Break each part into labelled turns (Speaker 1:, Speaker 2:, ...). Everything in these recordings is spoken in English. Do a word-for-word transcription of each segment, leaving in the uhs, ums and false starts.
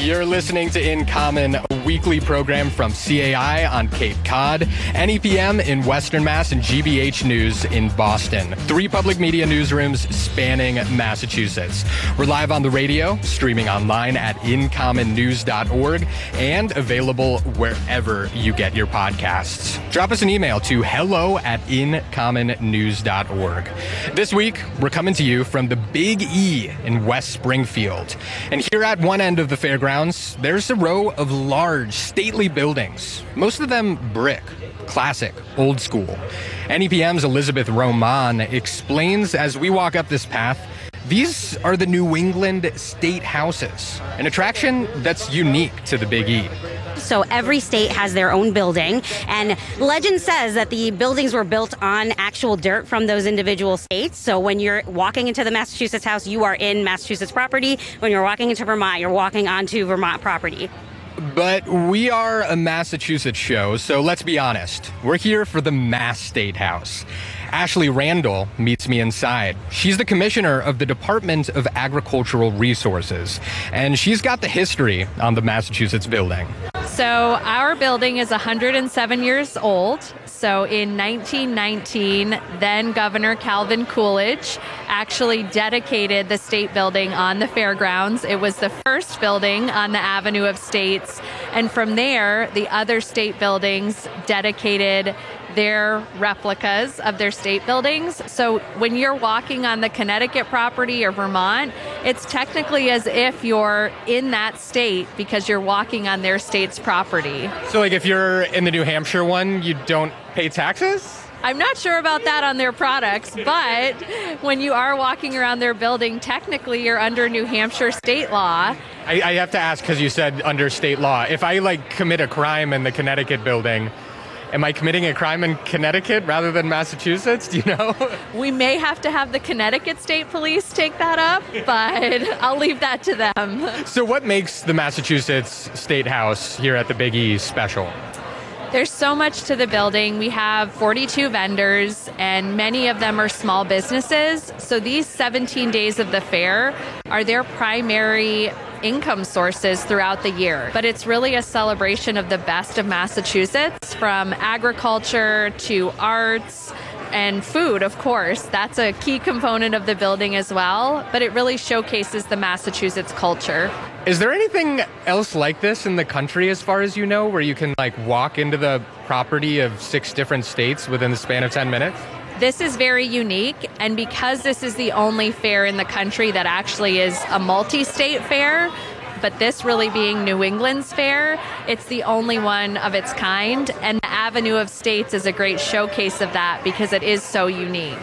Speaker 1: You're listening to In Common, a weekly program from C A I on Cape Cod, N E P M in Western Mass, and G B H News in Boston. Three public media newsrooms spanning Massachusetts. We're live on the radio, streaming online at in common news dot org, and available wherever you get your podcasts. Drop us an email to hello at in common news dot org. This week, we're coming to you from the Big E in West Springfield. And here at one end of the fairgrounds, there's a row of large, stately buildings, most of them brick, classic, old school. N E P M's Elizabeth Roman explains as we walk up this path, these are the New England State Houses, an attraction that's unique to the Big E.
Speaker 2: So every state has their own building, and legend says that the buildings were built on actual dirt from those individual states. So when you're walking into the Massachusetts house, you are in Massachusetts property. When you're walking into Vermont, you're walking onto Vermont property.
Speaker 1: But we are a Massachusetts show, so let's be honest. We're here for the Mass State House. Ashley Randall meets me inside. She's the commissioner of the Department of Agricultural Resources, and she's got the history on the Massachusetts building.
Speaker 3: So our building is one hundred seven years old. So in nineteen nineteen, then Governor Calvin Coolidge actually dedicated the state building on the fairgrounds. It was the first building on the Avenue of States. And from there, the other state buildings dedicated their replicas of their state buildings. So when you're walking on the Connecticut property or Vermont, it's technically as if you're in that state because you're walking on their state's property.
Speaker 1: So like if you're in the New Hampshire one, you don't pay taxes?
Speaker 3: I'm not sure about that on their products, but when you are walking around their building, technically you're under New Hampshire state law.
Speaker 1: I, I have to ask because you said under state law. If I like commit a crime in the Connecticut building, am I committing a crime in Connecticut rather than Massachusetts? Do you know?
Speaker 3: We may have to have the Connecticut State Police take that up, but I'll leave that to them.
Speaker 1: So what makes the Massachusetts State House here at the Big E special?
Speaker 3: There's so much to the building. We have forty-two vendors, and many of them are small businesses. So these seventeen days of the fair are their primary income sources throughout the year. But it's really a celebration of the best of Massachusetts, from agriculture to arts and food, of course. That's a key component of the building as well, but it really showcases the Massachusetts culture.
Speaker 1: Is there anything else like this in the country, as far as you know, where you can like walk into the property of six different states within the span of ten minutes?
Speaker 3: This is very unique, and because this is the only fair in the country that actually is a multi-state fair, but this really being New England's fair, it's the only one of its kind, and the Avenue of States is a great showcase of that because it is so unique.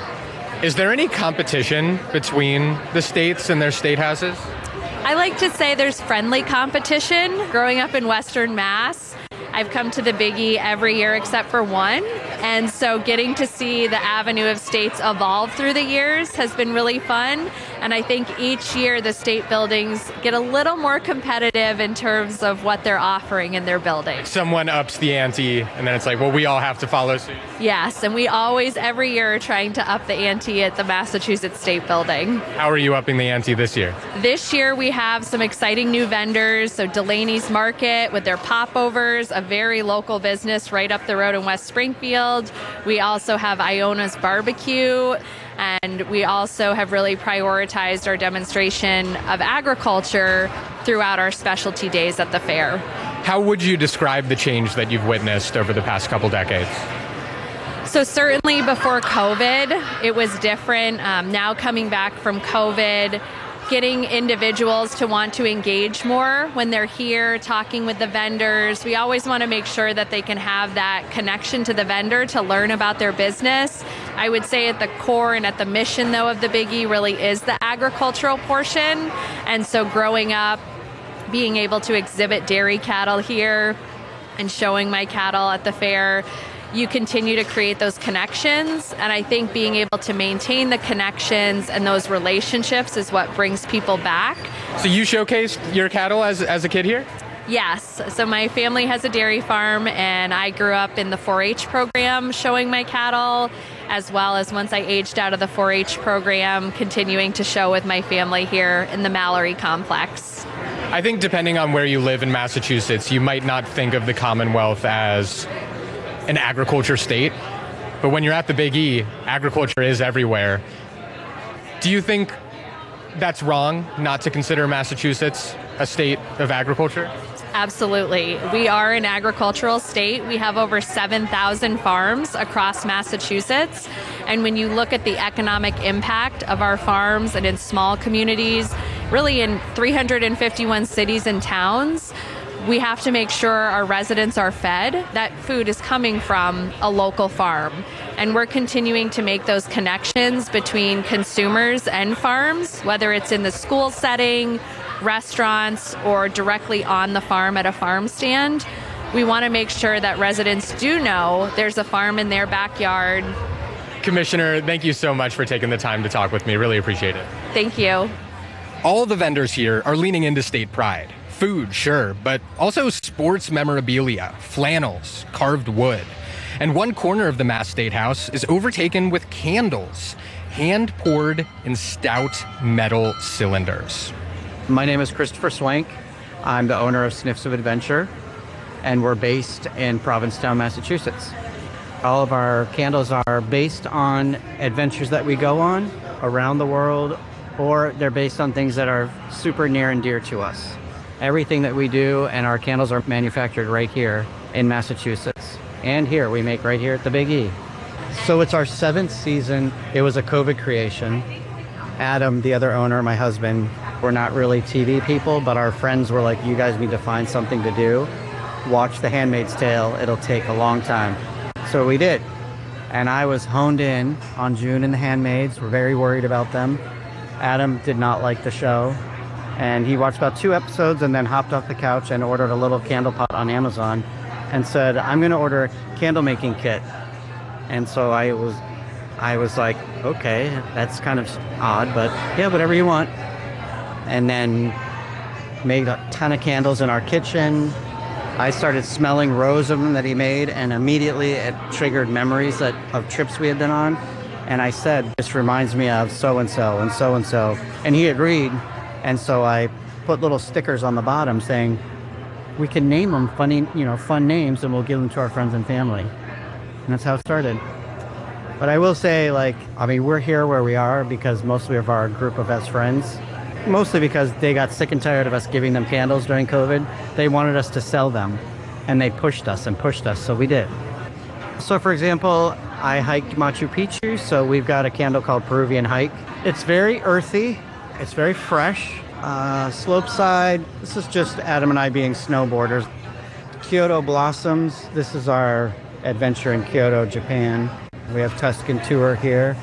Speaker 1: Is there any competition between the states and their state houses?
Speaker 3: I like to say there's friendly competition. Growing up in Western Mass, I've come to the Big E every year except for one. And so getting to see the Avenue of States evolve through the years has been really fun. And I think each year the state buildings get a little more competitive in terms of what they're offering in their buildings.
Speaker 1: Someone ups the ante, and then it's like, well, we all have to follow suit.
Speaker 3: Yes, and we always, every year, are trying to up the ante at the Massachusetts State Building.
Speaker 1: How are you upping the ante this year?
Speaker 3: This year we have some exciting new vendors. So Delaney's Market with their popovers, a very local business right up the road in West Springfield. We also have Iona's Barbecue, and we also have really prioritized our demonstration of agriculture throughout our specialty days at the fair.
Speaker 1: How would you describe the change that you've witnessed over the past couple decades?
Speaker 3: So certainly before COVID, it was different. Um, now coming back from COVID, getting individuals to want to engage more when they're here, talking with the vendors. We always want to make sure that they can have that connection to the vendor to learn about their business. I would say at the core and at the mission, though, of the Big E really is the agricultural portion. And so growing up, being able to exhibit dairy cattle here and showing my cattle at the fair, you continue to create those connections. And I think being able to maintain the connections and those relationships is what brings people back.
Speaker 1: So you showcased your cattle as, as a kid here?
Speaker 3: Yes. So my family has a dairy farm, and I grew up in the four H program showing my cattle, as well as once I aged out of the four H program, continuing to show with my family here in the Mallory complex.
Speaker 1: I think depending on where you live in Massachusetts, you might not think of the Commonwealth as an agriculture state, but when you're at the Big E, agriculture is everywhere. Do you think that's wrong not to consider Massachusetts a state of agriculture?
Speaker 3: Absolutely. We are an agricultural state. We have over seven thousand farms across Massachusetts. And when you look at the economic impact of our farms and in small communities, really in three hundred fifty-one cities and towns, we have to make sure our residents are fed. That food is coming from a local farm. And we're continuing to make those connections between consumers and farms, whether it's in the school setting, restaurants, or directly on the farm at a farm stand. We want to make sure that residents do know there's a farm in their backyard.
Speaker 1: Commissioner, thank you so much for taking the time to talk with me. Really appreciate it.
Speaker 3: Thank you.
Speaker 1: All the vendors here are leaning into state pride. Food, sure, but also sports memorabilia, flannels, carved wood. And one corner of the Mass State House is overtaken with candles, hand-poured in stout metal cylinders.
Speaker 4: My name is Christopher Swank. I'm the owner of Sniffs of Adventure, and we're based in Provincetown, Massachusetts. All of our candles are based on adventures that we go on around the world, or they're based on things that are super near and dear to us. Everything that we do and our candles are manufactured right here in Massachusetts. And here, we make right here at the Big E. So it's our seventh season. It was a COVID creation. Adam, the other owner, my husband, we're not really T V people, but our friends were like, you guys need to find something to do. Watch The Handmaid's Tale. It'll take a long time. So we did. And I was honed in on June and the Handmaids. We're very worried about them. Adam did not like the show. And he watched about two episodes and then hopped off the couch and ordered a little candle pot on Amazon and said, I'm going to order a candle making kit. And so I was, I was like, okay, that's kind of odd, but yeah, whatever you want. And then made a ton of candles in our kitchen. I started smelling rows of them that he made, and immediately it triggered memories that, of trips we had been on. And I said, this reminds me of so-and-so and so-and-so. And he agreed. And so I put little stickers on the bottom saying, we can name them funny, you know, fun names, and we'll give them to our friends and family. And that's how it started. But I will say, like, I mean, we're here where we are because mostly of our group of best friends, mostly because they got sick and tired of us giving them candles during COVID. They wanted us to sell them, and they pushed us and pushed us, so we did. So, for example, I hiked Machu Picchu, so we've got a candle called Peruvian Hike. It's very earthy. It's very fresh. Uh, slope side, this is just Adam and I being snowboarders. Kyoto Blossoms, this is our adventure in Kyoto, Japan. We have Tuscan Tour here.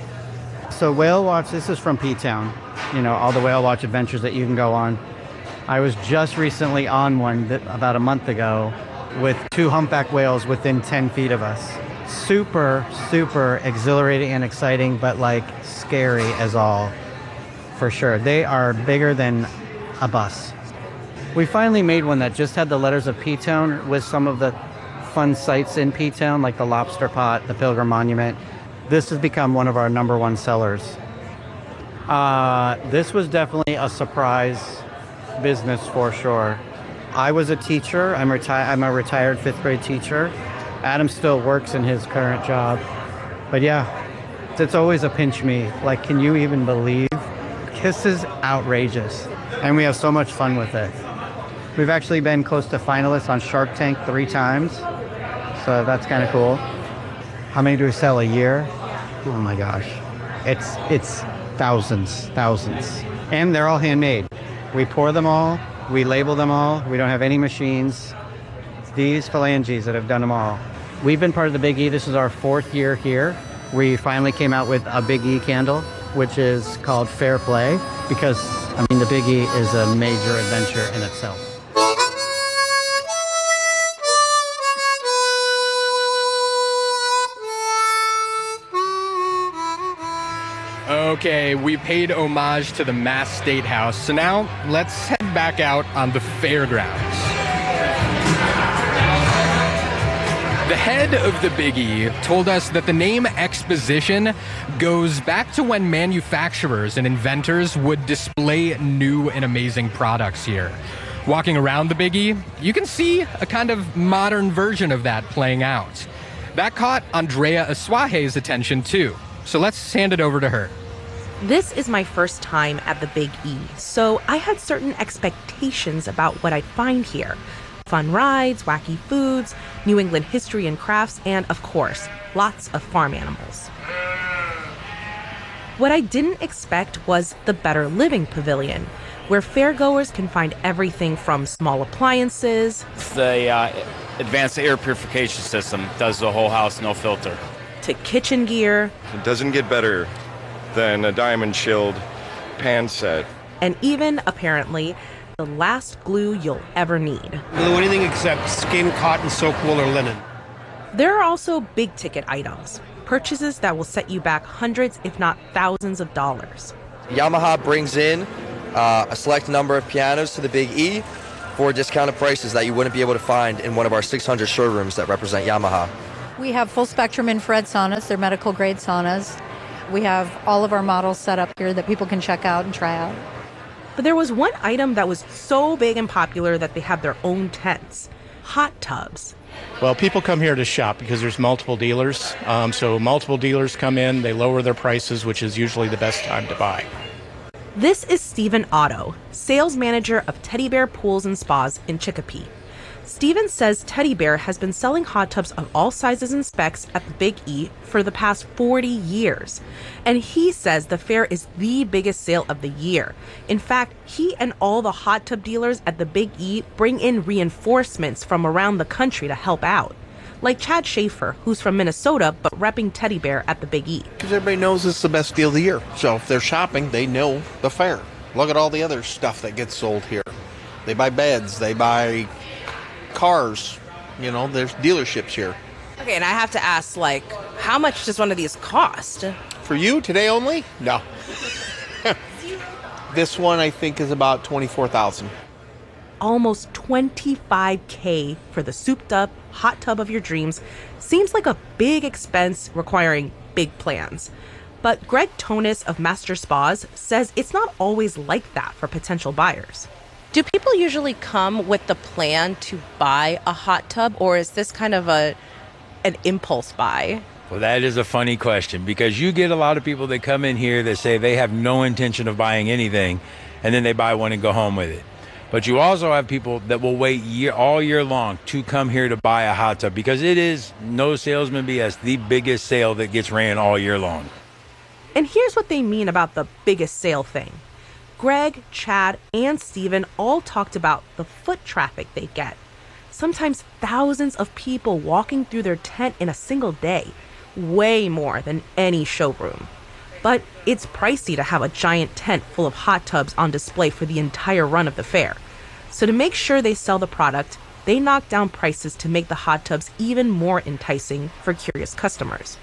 Speaker 4: So Whale Watch, this is from P-Town. You know, all the Whale Watch adventures that you can go on. I was just recently on one that, about a month ago with two humpback whales within ten feet of us. Super, super exhilarating and exciting, but like scary as all. For sure. They are bigger than a bus. We finally made one that just had the letters of P-Town with some of the fun sites in P-Town, like the Lobster Pot, the Pilgrim Monument. This has become one of our number one sellers. Uh, this was definitely a surprise business for sure. I was a teacher. I'm, reti- I'm a retired fifth grade teacher. Adam still works in his current job. But yeah, it's always a pinch me. Like, can you even believe? This is outrageous, and we have so much fun with it. We've actually been close to finalists on Shark Tank three times, so that's kind of cool. How many do we sell a year? Oh my gosh. It's it's thousands, thousands. And they're all handmade. We pour them all, we label them all, we don't have any machines. It's these phalanges that have done them all. We've been part of the Big E. This is our fourth year here. We finally came out with a Big E candle, which is called Fair Play, because, I mean, the Big E is a major adventure in itself.
Speaker 1: Okay, we paid homage to the Mass State House, so now let's head back out on the fairgrounds. The head of the Big E told us that the name Exposition goes back to when manufacturers and inventors would display new and amazing products here. Walking around the Big E, you can see a kind of modern version of that playing out. That caught Andrea Asuaje's attention too, so let's hand it over to her.
Speaker 5: This is my first time at the Big E, so I had certain expectations about what I'd find here. Fun rides, wacky foods, New England history and crafts, and of course, lots of farm animals. What I didn't expect was the Better Living Pavilion, where fairgoers can find everything from small appliances.
Speaker 6: The uh, advanced air purification system does the whole house, no filter.
Speaker 5: To kitchen gear.
Speaker 7: It doesn't get better than a diamond chilled pan set.
Speaker 5: And even, apparently, the last glue you'll ever need.
Speaker 8: Glue anything except skin, cotton, soap wool, or linen.
Speaker 5: There are also big ticket items, purchases that will set you back hundreds, if not thousands of dollars.
Speaker 9: Yamaha brings in uh, a select number of pianos to the Big E for discounted prices that you wouldn't be able to find in one of our six hundred showrooms that represent Yamaha.
Speaker 10: We have full spectrum infrared saunas. They're medical grade saunas. We have all of our models set up here that people can check out and try out.
Speaker 5: But there was one item that was so big and popular that they have their own tents. Hot tubs.
Speaker 8: Well, people come here to shop because there's multiple dealers. Um, so multiple dealers come in, they lower their prices, which is usually the best time to buy.
Speaker 5: This is Stephen Otto, sales manager of Teddy Bear Pools and Spas in Chicopee. Stephen says Teddy Bear has been selling hot tubs of all sizes and specs at the Big E for the past forty years. And he says the fair is the biggest sale of the year. In fact, he and all the hot tub dealers at the Big E bring in reinforcements from around the country to help out. Like Chad Schaefer, who's from Minnesota, but repping Teddy Bear at the Big E.
Speaker 11: Because everybody knows it's the best deal of the year. So if they're shopping, they know the fair. Look at all the other stuff that gets sold here. They buy beds, they buy cars, you know, there's dealerships here.
Speaker 5: Okay, and I have to ask, like, how much does one of these cost?
Speaker 11: For you, today only? No. This one, I think, is about twenty-four thousand dollars.
Speaker 5: Almost twenty-five thousand dollars for the souped-up hot tub of your dreams seems like a big expense requiring big plans. But Greg Tonis of Master Spas says it's not always like that for potential buyers. Do people usually come with the plan to buy a hot tub, or is this kind of a an impulse buy?
Speaker 12: Well, that is a funny question, because you get a lot of people that come in here that say they have no intention of buying anything, and then they buy one and go home with it. But you also have people that will wait year, all year long to come here to buy a hot tub, because it is, no salesman B S, the biggest sale that gets ran all year long.
Speaker 5: And here's what they mean about the biggest sale thing. Greg, Chad, and Steven all talked about the foot traffic they get. Sometimes thousands of people walking through their tent in a single day, way more than any showroom. But it's pricey to have a giant tent full of hot tubs on display for the entire run of the fair. So to make sure they sell the product, they knock down prices to make the hot tubs even more enticing for curious customers.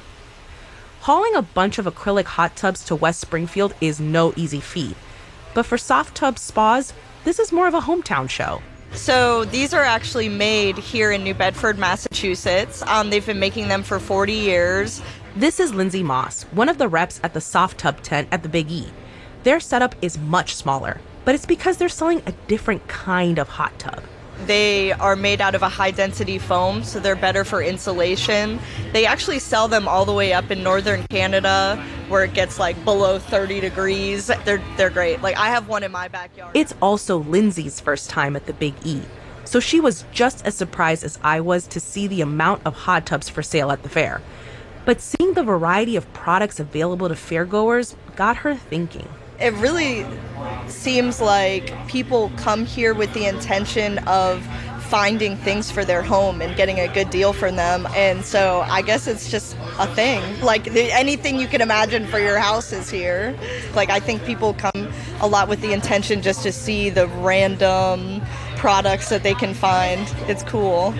Speaker 5: Hauling a bunch of acrylic hot tubs to West Springfield is no easy feat. But for Soft Tub Spas, this is more of a hometown show.
Speaker 13: So these are actually made here in New Bedford, Massachusetts. Um, they've been making them for forty years.
Speaker 5: This is Lindsay Moss, one of the reps at the Soft Tub tent at the Big E. Their setup is much smaller, but it's because they're selling a different kind of hot tub.
Speaker 13: They are made out of a high-density foam, so they're better for insulation. They actually sell them all the way up in northern Canada, where it gets like below thirty degrees. They're they're great. Like, I have one in my backyard.
Speaker 5: It's also Lindsay's first time at the Big E, so she was just as surprised as I was to see the amount of hot tubs for sale at the fair. But seeing the variety of products available to fairgoers got her thinking.
Speaker 13: It really seems like people come here with the intention of finding things for their home and getting a good deal for them. And so I guess it's just a thing. Like, the, anything you can imagine for your house is here. Like, I think people come a lot with the intention just to see the random products that they can find. It's cool.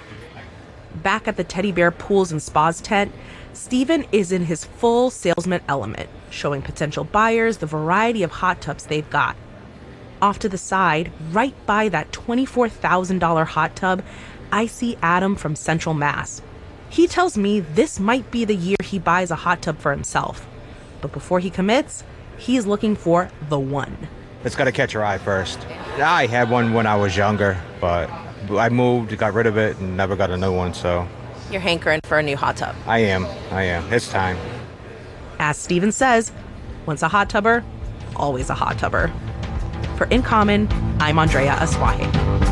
Speaker 5: Back at the Teddy Bear Pools and Spas tent, Steven is in his full salesman element, showing potential buyers the variety of hot tubs they've got. Off to the side, right by that twenty-four thousand dollars hot tub, I see Adam from Central Mass. He tells me this might be the year he buys a hot tub for himself. But before he commits, he is looking for the one.
Speaker 14: it's got to catch your eye first. I had one when I was younger, but I moved, got rid of it, and never got a new one, so.
Speaker 15: You're hankering for a new hot tub.
Speaker 14: I am, I am. It's time.
Speaker 5: As Steven says, once a hot tubber, always a hot tubber. For In Common, I'm Andrea Aswahe.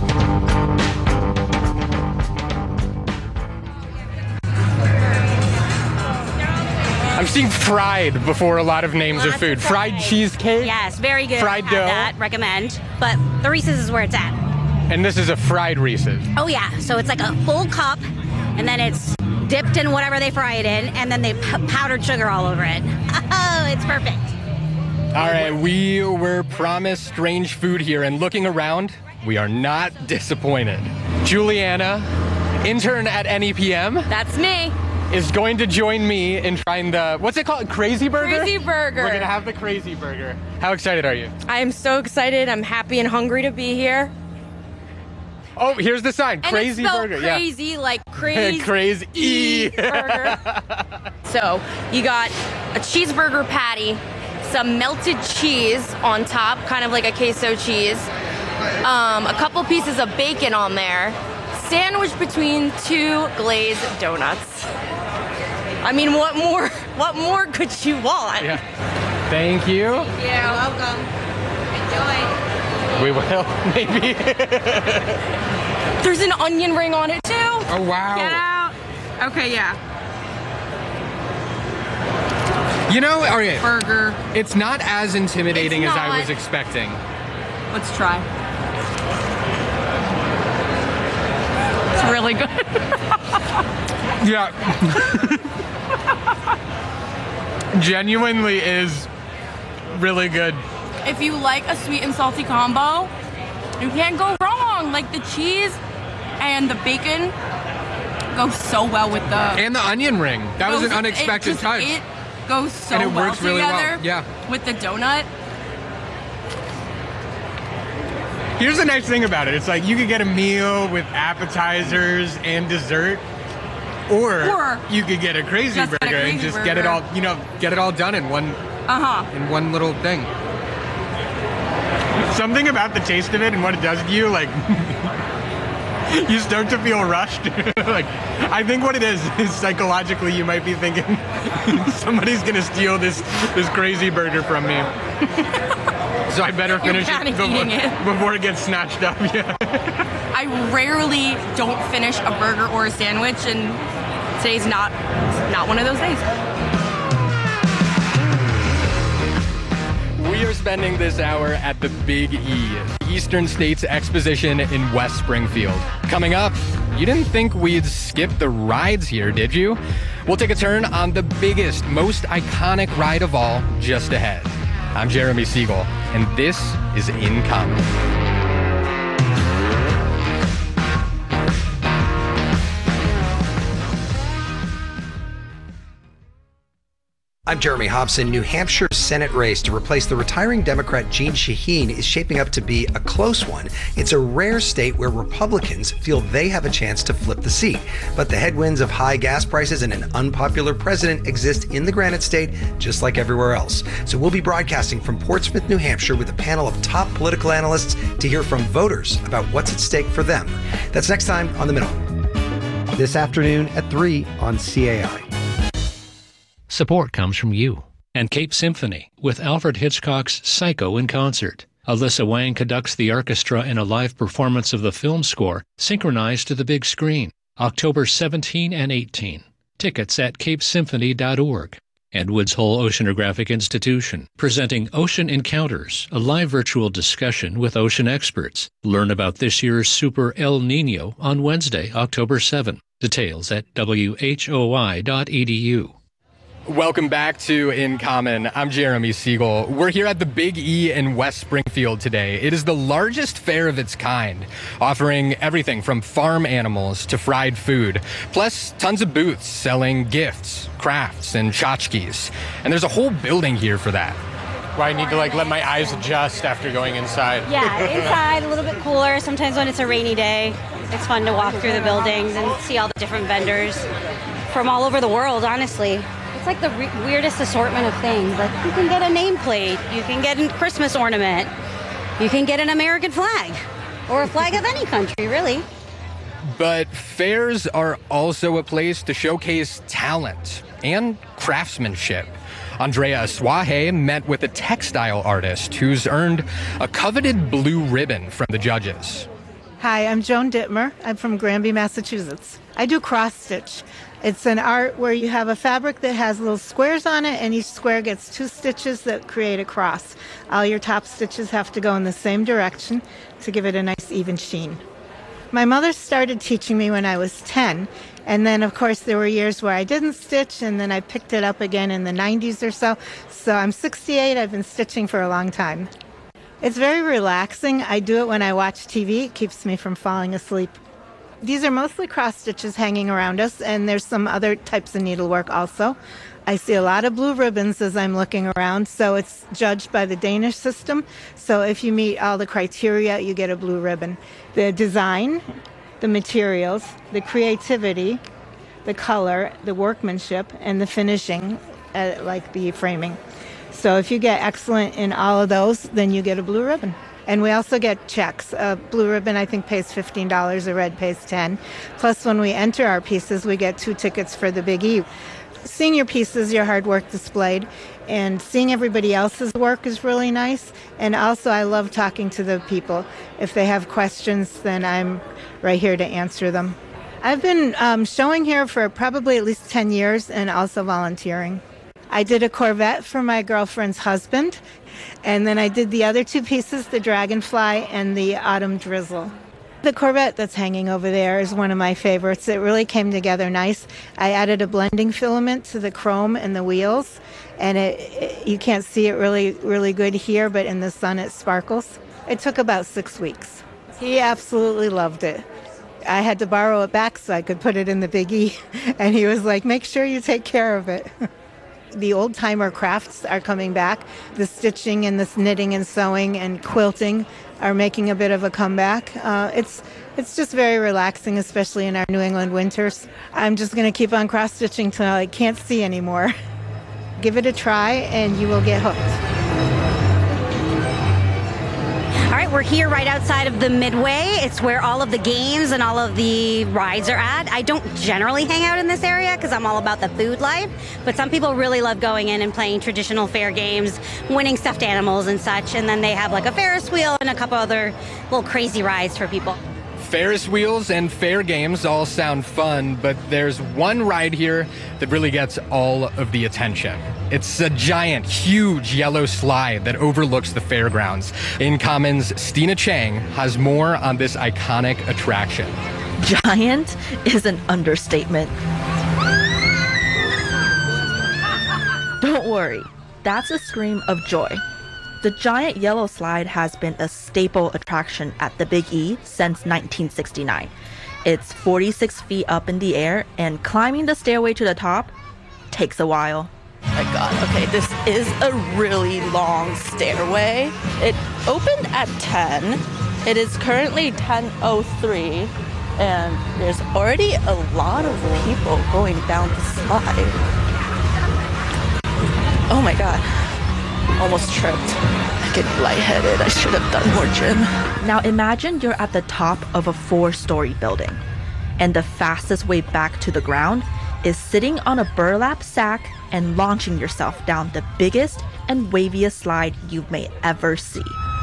Speaker 1: I'm seeing fried before a lot of names
Speaker 2: Lots
Speaker 1: of food.
Speaker 2: of
Speaker 1: Fried
Speaker 2: fried.
Speaker 1: cheesecake.
Speaker 2: Yes, very good.
Speaker 1: Fried
Speaker 2: Have
Speaker 1: dough.
Speaker 2: That, recommend. But the Reese's is where it's at.
Speaker 1: And this is a fried Reese's.
Speaker 2: Oh, yeah. So it's like a full cup, and then it's dipped in whatever they fry it in, and then they p- powdered sugar all over it. Oh, it's perfect.
Speaker 1: All right, we were promised strange food here, and looking around, we are not disappointed. Juliana, intern at N E P M.
Speaker 16: That's me.
Speaker 1: Is going to join me in trying the, what's it called? Crazy Burger?
Speaker 16: Crazy Burger.
Speaker 1: We're going to have the Crazy Burger. How excited are you?
Speaker 16: I am so excited. I'm happy and hungry to be here.
Speaker 1: Oh, here's the sign.
Speaker 16: And
Speaker 1: Crazy
Speaker 16: it's spelled
Speaker 1: Burger.
Speaker 16: crazy,
Speaker 1: yeah.
Speaker 16: like crazy.
Speaker 1: Crazy E.
Speaker 16: Burger. So you got a cheeseburger patty, some melted cheese on top, kind of like a queso cheese, um, a couple pieces of bacon on there, sandwiched between two glazed donuts. I mean, what more? What more could you want?
Speaker 1: Yeah. Thank you.
Speaker 16: Thank you. You're welcome. Enjoy.
Speaker 1: We will, maybe.
Speaker 16: There's an onion ring on it too.
Speaker 1: Oh wow.
Speaker 16: Get out. Okay, yeah.
Speaker 1: You know, okay,
Speaker 16: Burger.
Speaker 1: it's not as intimidating
Speaker 16: It's
Speaker 1: as I
Speaker 16: not.
Speaker 1: was expecting.
Speaker 16: Let's try. It's really good.
Speaker 1: Yeah. Genuinely is really good.
Speaker 16: If you like a sweet and salty combo, you can't go wrong. Like the cheese and the bacon go so well with the
Speaker 1: And the onion ring. That was
Speaker 16: goes-
Speaker 1: an unexpected
Speaker 16: it just-
Speaker 1: touch.
Speaker 16: It goes so
Speaker 1: And it
Speaker 16: well
Speaker 1: works really well,
Speaker 16: together
Speaker 1: yeah.
Speaker 16: with the donut.
Speaker 1: Here's the nice thing about it. It's like you could get a meal with appetizers and dessert. Or,
Speaker 16: Or
Speaker 1: you could get a crazy
Speaker 16: just get a
Speaker 1: burger and
Speaker 16: crazy
Speaker 1: just get it
Speaker 16: burger.
Speaker 1: all, you know, get it all done in one
Speaker 16: Uh-huh.
Speaker 1: in one little thing. Something about the taste of it and what it does to you, like you start to feel rushed. Like I think what it is is psychologically you might be thinking somebody's gonna steal this this crazy burger from me. So I better
Speaker 16: You're
Speaker 1: finish it
Speaker 16: panic
Speaker 1: before,
Speaker 16: eating it.
Speaker 1: before it gets snatched up. Yeah.
Speaker 16: I rarely don't finish a burger or a sandwich, and today's not not one of those days.
Speaker 1: We are spending this hour at the Big E, the Eastern States Exposition in West Springfield. Coming up, you didn't think we'd skip the rides here, did you? We'll take a turn on the biggest, most iconic ride of all just ahead. I'm Jeremy Siegel, and this is In Common.
Speaker 17: I'm Jeremy Hobson. New Hampshire's Senate race to replace the retiring Democrat Jeanne Shaheen is shaping up to be a close one. It's a rare state where Republicans feel they have a chance to flip the seat. But the headwinds of high gas prices and an unpopular president exist in the Granite State just like everywhere else. So we'll be broadcasting from Portsmouth, New Hampshire with a panel of top political analysts to hear from voters about what's at stake for them. That's next time on The Middle. This afternoon at three on C A I.
Speaker 18: Support comes from you and Cape Symphony with Alfred Hitchcock's Psycho in concert. Alyssa Wang conducts the orchestra in a live performance of the film score synchronized to the big screen, October seventeenth and eighteenth. Tickets at cape symphony dot org. And Woods Hole Oceanographic Institution, presenting Ocean Encounters, a live virtual discussion with ocean experts. Learn about this year's Super El Nino on Wednesday, October seventh. Details at W H O I dot E D U.
Speaker 1: Welcome back to In Common. I'm Jeremy Siegel. We're here at the Big E in West Springfield today. It is the largest fair of its kind, offering everything from farm animals to fried food, plus tons of booths selling gifts, crafts, and tchotchkes. And there's a whole building here for that. Why I need to like let my eyes adjust after going inside.
Speaker 2: Yeah, inside a little bit cooler. Sometimes when it's a rainy day, it's fun to walk through the buildings and see all the different vendors from all over the world, honestly. It's like the re- weirdest assortment of things. Like you can get a nameplate, you can get a Christmas ornament, you can get an American flag or a flag of any country, really.
Speaker 1: But fairs are also a place to showcase talent and craftsmanship. Andrea Aswahe met with a textile artist who's earned a coveted blue ribbon from the judges.
Speaker 19: Hi, I'm Joan Dittmer. I'm from Granby, Massachusetts. I do cross stitch. It's an art where you have a fabric that has little squares on it, and each square gets two stitches that create a cross. All your top stitches have to go in the same direction to give it a nice even sheen. My mother started teaching me when I was ten, and then of course there were years where I didn't stitch, and then I picked it up again in the nineties or so. So I'm sixty-eight, I've been stitching for a long time. It's very relaxing. I do it when I watch T V. It keeps me from falling asleep. These are mostly cross stitches hanging around us, and there's some other types of needlework also. I see a lot of blue ribbons as I'm looking around, so it's judged by the Danish system. So if you meet all the criteria, you get a blue ribbon. The design, the materials, the creativity, the color, the workmanship, and the finishing, uh, like the framing. So if you get excellent in all of those, then you get a blue ribbon. And we also get checks. A blue ribbon, I think, pays fifteen dollars, a red pays ten dollars. Plus, when we enter our pieces, we get two tickets for the Big E. Seeing your pieces, your hard work displayed, and seeing everybody else's work is really nice. And also, I love talking to the people. If they have questions, then I'm right here to answer them. I've been um, showing here for probably at least ten years and also volunteering. I did a Corvette for my girlfriend's husband, and then I did the other two pieces, the Dragonfly and the Autumn Drizzle. The Corvette that's hanging over there is one of my favorites. It really came together nice. I added a blending filament to the chrome and the wheels, and it, it you can't see it really, really good here, but in the sun it sparkles. It took about six weeks. He absolutely loved it. I had to borrow it back so I could put it in the Big E, and he was like, make sure you take care of it. The old-timer crafts are coming back. The stitching and this knitting and sewing and quilting are making a bit of a comeback. Uh, it's it's just very relaxing, especially in our New England winters. I'm just going to keep on cross-stitching till I can't see anymore. Give it a try and you will get hooked.
Speaker 2: All right, we're here right outside of the Midway. It's where all of the games and all of the rides are at. I don't generally hang out in this area because I'm all about the food life, but some people really love going in and playing traditional fair games, winning stuffed animals and such, and then they have like a Ferris wheel and a couple other little crazy rides for people.
Speaker 1: Ferris wheels and fair games all sound fun, but there's one ride here that really gets all of the attention. It's a giant, huge yellow slide that overlooks the fairgrounds. InCommon's Stina Chang has more on this iconic attraction.
Speaker 20: Giant is an understatement. Don't worry, that's a scream of joy. The giant yellow slide has been a staple attraction at the Big E since nineteen sixty-nine. It's forty-six feet up in the air, and climbing the stairway to the top takes a while.
Speaker 15: Oh my god, okay, this is a really long stairway. It opened at ten. It is currently ten oh three, and there's already a lot of people going down the slide. Oh my god. Almost tripped. I get lightheaded. I should have done more gym.
Speaker 20: Now imagine you're at the top of a four-story building, and the fastest way back to the ground is sitting on a burlap sack and launching yourself down the biggest and waviest slide you may ever see.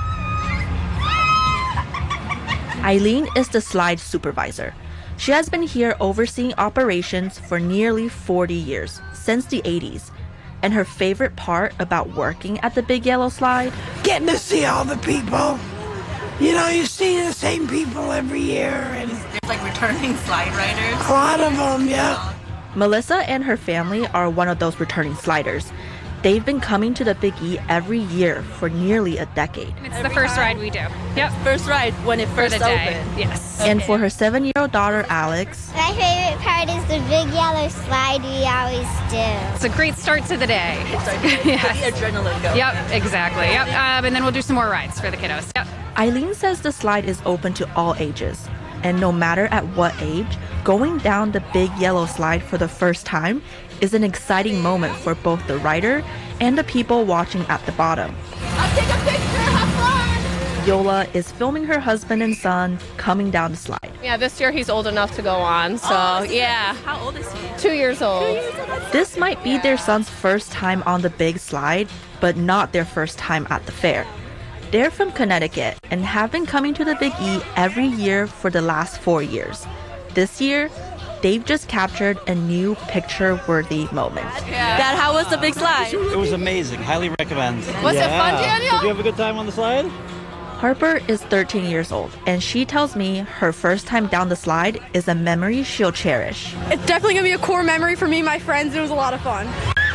Speaker 20: Eileen is the slide supervisor. She has been here overseeing operations for nearly forty years, since the eighties. And her favorite part about working at the Big Yellow Slide?
Speaker 21: Getting to see all the people. You know, you see the same people every year. And
Speaker 15: there's like returning slide riders.
Speaker 21: A lot of them, yeah.
Speaker 20: Melissa and her family are one of those returning sliders. They've been coming to the Big E every year for nearly a decade.
Speaker 3: It's the first ride we do. Yep.
Speaker 15: First ride when it first
Speaker 3: opened.
Speaker 15: Yes.
Speaker 20: And okay. For her seven-year-old daughter, Alex.
Speaker 22: My favorite part is the big yellow slide we always do.
Speaker 3: It's a great start to the day.
Speaker 15: Yes. The adrenaline go.
Speaker 3: Yep, exactly. Yep. Um, and then we'll do some more rides for the kiddos. Yep.
Speaker 20: Eileen says the slide is open to all ages. And no matter at what age, going down the Big Yellow Slide for the first time is an exciting moment for both the rider and the people watching at the bottom.
Speaker 21: I'll take a picture, have fun!
Speaker 20: Yola is filming her husband and son coming down the slide.
Speaker 4: Yeah, this year he's old enough to go on, so
Speaker 20: Oh,
Speaker 4: yeah.
Speaker 20: How old is he?
Speaker 4: Two years old. Two
Speaker 20: years old. This might be their son's first time on the big slide, but not their first time at the fair. They're from Connecticut and have been coming to the Big E every year for the last four years. This year, they've just captured a new picture-worthy moment.
Speaker 6: Dad, how was the big slide?
Speaker 23: It was amazing. Highly recommend.
Speaker 6: Was it fun, Daniel?
Speaker 23: Did you have a good time on the slide?
Speaker 20: Harper is thirteen years old, and she tells me her first time down the slide is a memory she'll cherish.
Speaker 6: It's definitely going to be a core memory for me and my friends. It was a lot of fun.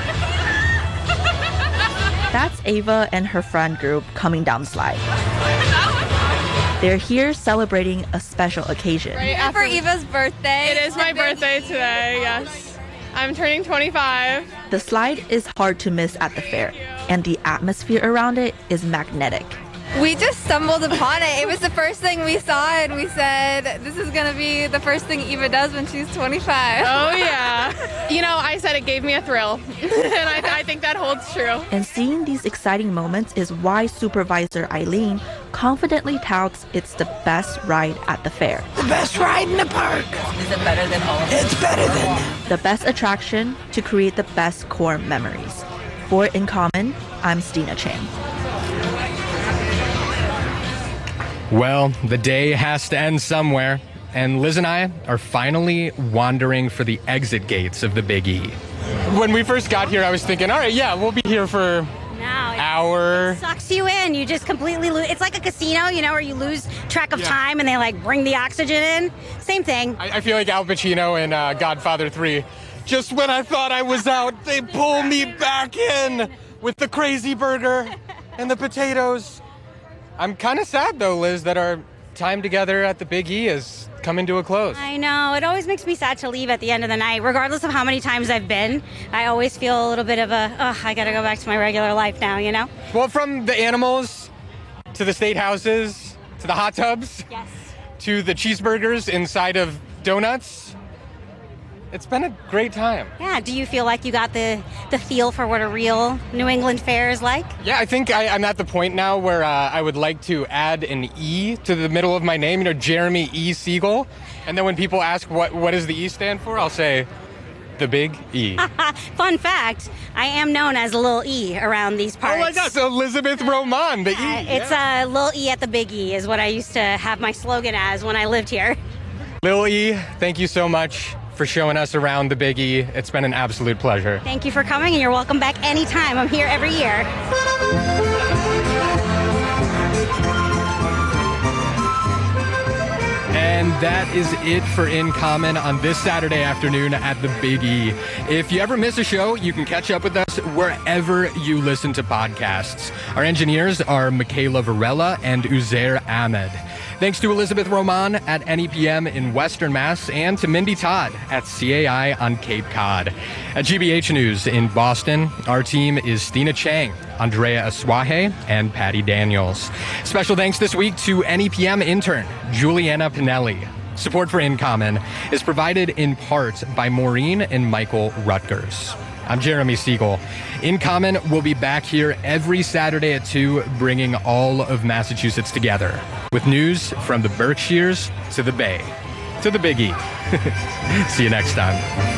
Speaker 20: That's Ava and her friend group coming down the slide. They're here celebrating a special occasion.
Speaker 4: Right after Eva's birthday. It is my birthday today, yes. I'm turning twenty-five.
Speaker 20: The slide is hard to miss at the fair, and the atmosphere around it is magnetic.
Speaker 6: We just stumbled upon it. It was the first thing we saw, and we said, this is going to be the first thing Eva does when she's twenty-five.
Speaker 4: Oh, yeah. You know, I said it gave me a thrill, and I, I think that holds true.
Speaker 20: And seeing these exciting moments is why Supervisor Eileen confidently touts it's the best ride at the fair.
Speaker 21: The best ride in the park.
Speaker 6: Is it better than all of them?
Speaker 21: It's better than
Speaker 20: The best attraction to create the best core memories. For In Common, I'm Stina Chang.
Speaker 1: Well, the day has to end somewhere, and Liz and I are finally wandering for the exit gates of the Big E. When we first got here, I was thinking, all right, yeah, we'll be here for
Speaker 2: No,
Speaker 1: an hour.
Speaker 2: Sucks you in. You just completely lose. It's like a casino, you know, where you lose track of
Speaker 1: Yeah.
Speaker 2: time and they like bring the oxygen in. Same thing.
Speaker 1: I, I feel like Al Pacino in uh, Godfather three. Just when I thought I was out, they pull me back in with the crazy burger and the potatoes. I'm kind of sad, though, Liz, that our time together at the Big E is coming to a close.
Speaker 2: I know. It always makes me sad to leave at the end of the night. Regardless of how many times I've been, I always feel a little bit of a, oh, I got to go back to my regular life now, you know?
Speaker 1: Well, from the animals to the state houses to the hot tubs
Speaker 2: yes.
Speaker 1: to the cheeseburgers inside of donuts, it's been a great time.
Speaker 2: Yeah. Do you feel like you got the, the feel for what a real New England fair is like?
Speaker 1: Yeah, I think I, I'm at the point now where uh, I would like to add an E to the middle of my name, you know, Jeremy E. Siegel. And then when people ask what, what does the E stand for, I'll say the Big E.
Speaker 2: Fun fact, I am known as Lil E around these parts.
Speaker 1: Oh my gosh, Elizabeth Roman, the E.
Speaker 2: Uh, it's a uh, Lil E at the Big E is what I used to have my slogan as when I lived here.
Speaker 1: Lil E, thank you so much for showing us around the Big E. It's been an absolute pleasure.
Speaker 2: Thank you for coming, and you're welcome back anytime. I'm here every year.
Speaker 1: And that is it for In Common on this Saturday afternoon at the Big E. If you ever miss a show, you can catch up with us wherever you listen to podcasts. Our engineers are Michaela Varela and Uzair Ahmed. Thanks to Elizabeth Roman at N E P M in Western Mass and to Mindy Todd at C A I on Cape Cod. At G B H News in Boston, our team is Stina Chang, Andrea Aswahe, and Patty Daniels. Special thanks this week to N E P M intern Juliana Pinelli. Support for In Common is provided in part by Maureen and Michael Rutgers. I'm Jeremy Siegel. In Common will be back here every Saturday at two, bringing all of Massachusetts together with news from the Berkshires to the Bay to the Big E. See you next time.